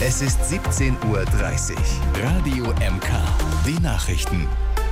Es ist 17:30 Uhr. Radio MK. Die Nachrichten.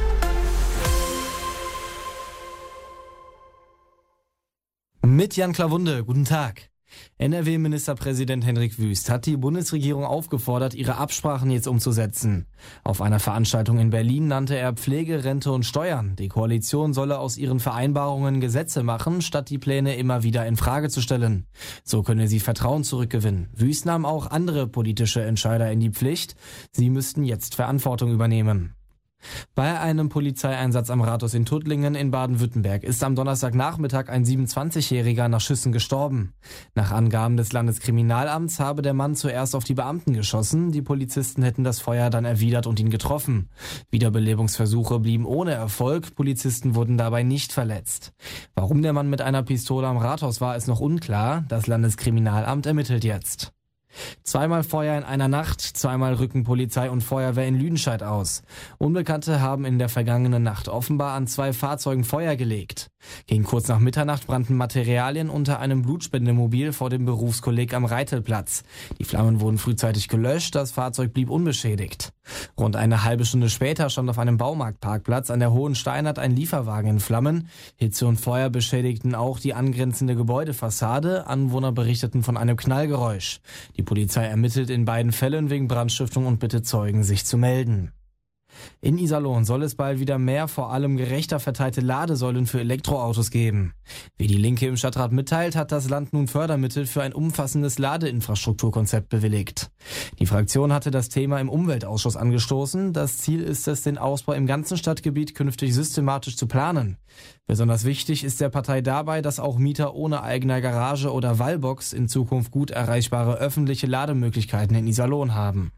Mit Jan Klawunde, guten Tag. NRW-Ministerpräsident Hendrik Wüst hat die Bundesregierung aufgefordert, ihre Absprachen jetzt umzusetzen. Auf einer Veranstaltung in Berlin nannte er Pflege, Rente und Steuern. Die Koalition solle aus ihren Vereinbarungen Gesetze machen, statt die Pläne immer wieder in Frage zu stellen. So könne sie Vertrauen zurückgewinnen. Wüst nahm auch andere politische Entscheider in die Pflicht. Sie müssten jetzt Verantwortung übernehmen. Bei einem Polizeieinsatz am Rathaus in Tuttlingen in Baden-Württemberg ist am Donnerstagnachmittag ein 27-Jähriger nach Schüssen gestorben. Nach Angaben des Landeskriminalamts habe der Mann zuerst auf die Beamten geschossen. Die Polizisten hätten das Feuer dann erwidert und ihn getroffen. Wiederbelebungsversuche blieben ohne Erfolg. Polizisten wurden dabei nicht verletzt. Warum der Mann mit einer Pistole am Rathaus war, ist noch unklar. Das Landeskriminalamt ermittelt jetzt. Zweimal Feuer in einer Nacht, zweimal rücken Polizei und Feuerwehr in Lüdenscheid aus. Unbekannte haben in der vergangenen Nacht offenbar an 2 Fahrzeugen Feuer gelegt. Gegen kurz nach Mitternacht brannten Materialien unter einem Blutspendemobil vor dem Berufskolleg am Reitelplatz. Die Flammen wurden frühzeitig gelöscht, das Fahrzeug blieb unbeschädigt. Rund eine halbe Stunde später stand auf einem Baumarktparkplatz an der Hohen Steinert ein Lieferwagen in Flammen. Hitze und Feuer beschädigten auch die angrenzende Gebäudefassade. Anwohner berichteten von einem Knallgeräusch. Die Polizei ermittelt in beiden Fällen wegen Brandstiftung und bittet Zeugen, sich zu melden. In Iserlohn soll es bald wieder mehr, vor allem gerechter verteilte Ladesäulen für Elektroautos geben. Wie die Linke im Stadtrat mitteilt, hat das Land nun Fördermittel für ein umfassendes Ladeinfrastrukturkonzept bewilligt. Die Fraktion hatte das Thema im Umweltausschuss angestoßen. Das Ziel ist es, den Ausbau im ganzen Stadtgebiet künftig systematisch zu planen. Besonders wichtig ist der Partei dabei, dass auch Mieter ohne eigener Garage oder Wallbox in Zukunft gut erreichbare öffentliche Lademöglichkeiten in Iserlohn haben.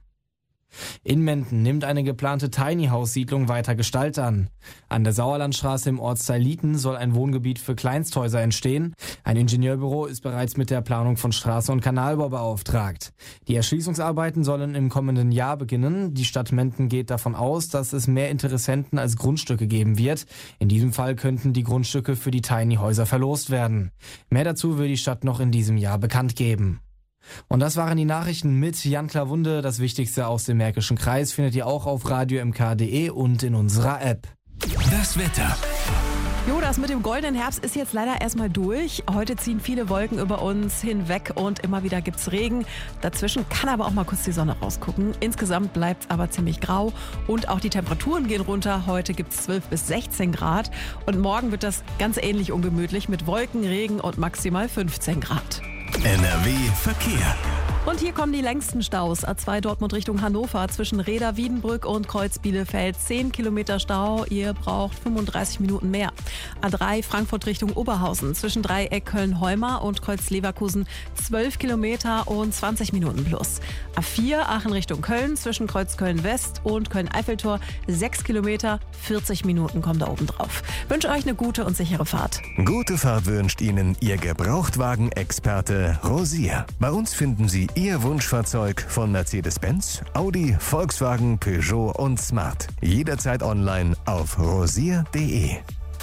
In Menden nimmt eine geplante Tiny-House-Siedlung weiter Gestalt an. An der Sauerlandstraße im Ortsteil Lieten soll ein Wohngebiet für Kleinsthäuser entstehen. Ein Ingenieurbüro ist bereits mit der Planung von Straße- und Kanalbau beauftragt. Die Erschließungsarbeiten sollen im kommenden Jahr beginnen. Die Stadt Menden geht davon aus, dass es mehr Interessenten als Grundstücke geben wird. In diesem Fall könnten die Grundstücke für die Tiny-Häuser verlost werden. Mehr dazu will die Stadt noch in diesem Jahr bekannt geben. Und das waren die Nachrichten mit Jan Klawunde. Das Wichtigste aus dem Märkischen Kreis findet ihr auch auf radiomk.de und in unserer App. Das Wetter. Jo, das mit dem goldenen Herbst ist jetzt leider erstmal durch. Heute ziehen viele Wolken über uns hinweg und immer wieder gibt's Regen. Dazwischen kann aber auch mal kurz die Sonne rausgucken. Insgesamt bleibt's aber ziemlich grau und auch die Temperaturen gehen runter. Heute gibt's 12 bis 16 Grad und morgen wird das ganz ähnlich ungemütlich mit Wolken, Regen und maximal 15 Grad. NRW Verkehr. Und hier kommen die längsten Staus. A2 Dortmund Richtung Hannover zwischen Reda, Wiedenbrück und Kreuz Bielefeld. 10 Kilometer Stau, ihr braucht 35 Minuten mehr. A3 Frankfurt Richtung Oberhausen zwischen Dreieck Köln-Heumar und Kreuz Leverkusen 12 Kilometer und 20 Minuten plus. A4 Aachen Richtung Köln zwischen Kreuz Köln-West und Köln-Eiffeltor 6 Kilometer, 40 Minuten kommen da oben drauf. Wünsche euch eine gute und sichere Fahrt. Gute Fahrt wünscht Ihnen Ihr Gebrauchtwagen-Experte Rosier. Bei uns finden Sie Ihr Wunschfahrzeug von Mercedes-Benz, Audi, Volkswagen, Peugeot und Smart. Jederzeit online auf rosier.de.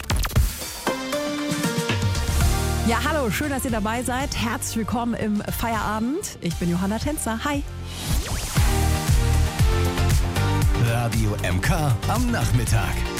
Ja, hallo, schön, dass ihr dabei seid. Herzlich willkommen im Feierabend. Ich bin Johanna Tänzer. Hi. Radio MK am Nachmittag.